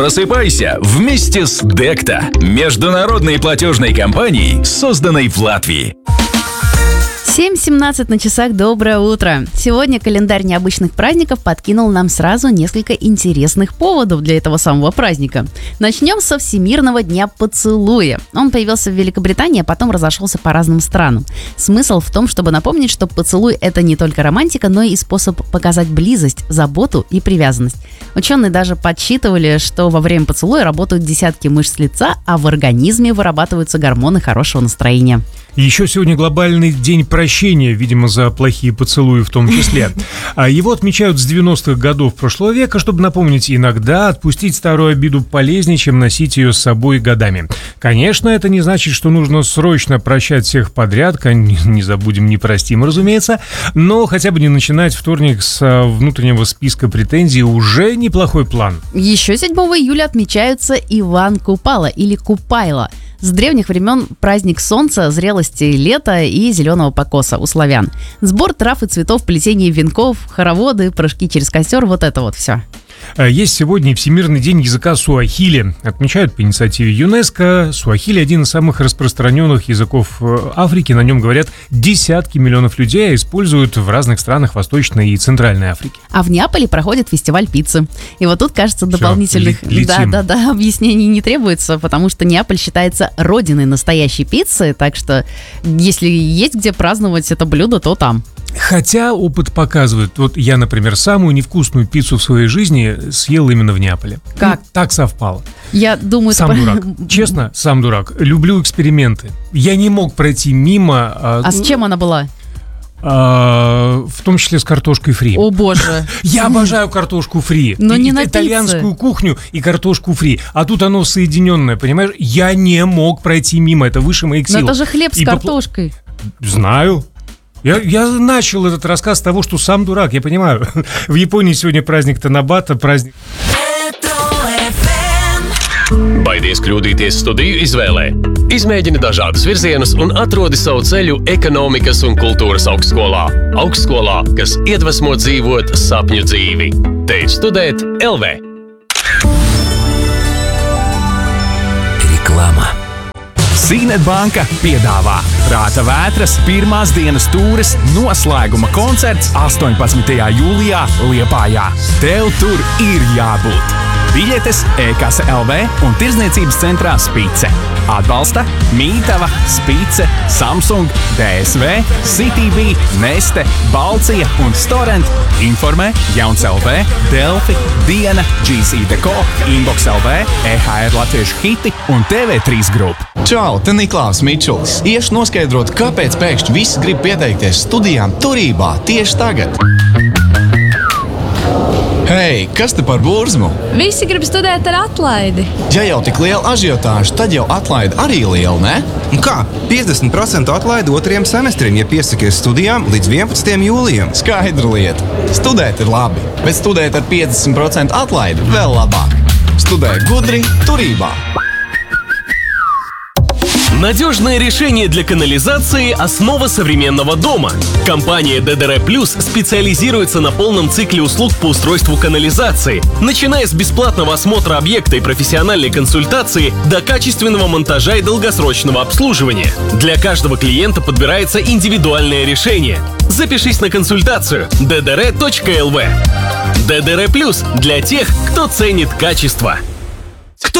Просыпайся вместе с Декта, международной платежной компанией, созданной в Латвии. 7:17 на часах. Доброе утро. Сегодня календарь необычных праздников подкинул нам сразу несколько интересных поводов для этого самого праздника. Начнем со Всемирного дня поцелуя. Он появился в Великобритании, а потом разошелся по разным странам. Смысл в том, чтобы напомнить, что поцелуй – это не только романтика, но и способ показать близость, заботу и привязанность. Ученые даже подсчитывали, что во время поцелуя работают десятки мышц лица, а в организме вырабатываются гормоны хорошего настроения. Еще сегодня глобальный день прощения, видимо, за плохие поцелуи в том числе. Его отмечают с 90-х годов прошлого века, чтобы напомнить, иногда отпустить старую обиду полезнее, чем носить ее с собой годами. Конечно, это не значит, что нужно срочно прощать всех подряд, не забудем, не простим, разумеется, но хотя бы не начинать вторник с внутреннего списка претензий уже неплохой план. Еще 7 июля отмечаются Иван Купала или Купайло. С древних времен праздник солнца, зрелости лета и зеленого покоса у славян. Сбор трав и цветов, плетение венков, хороводы, прыжки через костер – вот это вот все. Есть сегодня и Всемирный день языка суахили. Отмечают по инициативе ЮНЕСКО. Суахили – один из самых распространенных языков Африки. На нем говорят десятки миллионов людей, а используют в разных странах Восточной и Центральной Африки. А в Неаполе проходит фестиваль пиццы. И вот тут, кажется, дополнительных объяснений не требуется, потому что Неаполь считается родиной настоящей пиццы. Так что, если есть где праздновать это блюдо, то там. Хотя опыт показывает, вот я, например, самую невкусную пиццу в своей жизни съел именно в Неаполе. Как? Так совпало. Я думаю... Сам дурак. Честно, сам дурак. Люблю эксперименты. Я не мог пройти мимо... А с чем она была? В том числе с картошкой фри. О боже. Я обожаю картошку фри. Но не на итальянскую кухню и картошку фри. А тут оно соединенное, понимаешь? Я не мог пройти мимо. Это выше моих сил. Но это же хлеб с картошкой. Знаю. Я начал этот рассказ с того, что сам дурак, я понимаю. В Японии сегодня праздник Танабата, праздник... Baidies kļūdīties studiju izvēlē. Izmēģini dažādus virzienus un atrodi savu ceļu ekonomikas un kultūras augstskolā. Augstskolā, kas iedvesmo dzīvot sapņu dzīvi. Te ir studēt LV. Reklāma. Sīnet banka piedāvā Prāta vētras pirmās dienas tūres noslēguma koncerts 18. jūlijā Liepājā. Tev tur ir jābūt. Biļetes e-kase LV un tirdzniecības centrā Spice. Atbalsta Mītava, Spice, Samsung, DSV, CTV, Neste, Balcija un Storent. Informē Jauns LV, Delfi, Diena, GC Deko, Inbox LV, EHR Latviešu hiti un TV3 grupa. Čau, te Niklāvs Mičulis. Iešu noskaidrot, kāpēc pēkšņi visi grib pieteikties studijām Turībā tieši tagad. Hei, kas te par burzmu? Visi grib studēt ar atlaidi. Ja jau tik liela ažiotāža, tad jau atlaide arī liela, ne? Un kā? 50% atlaide otrajam semestrim, ja piesakies studijām līdz 11. jūlijam. Skaidra lieta. Studēt ir labi, bet studēt ar 50% atlaidi vēl labāk. Studē gudri Turībā. Надежное решение для канализации – основа современного дома. Компания ДДР Плюс специализируется на полном цикле услуг по устройству канализации, начиная с бесплатного осмотра объекта и профессиональной консультации до качественного монтажа и долгосрочного обслуживания. Для каждого клиента подбирается индивидуальное решение. Запишись на консультацию ddr.lv. ДДР Плюс для тех, кто ценит качество.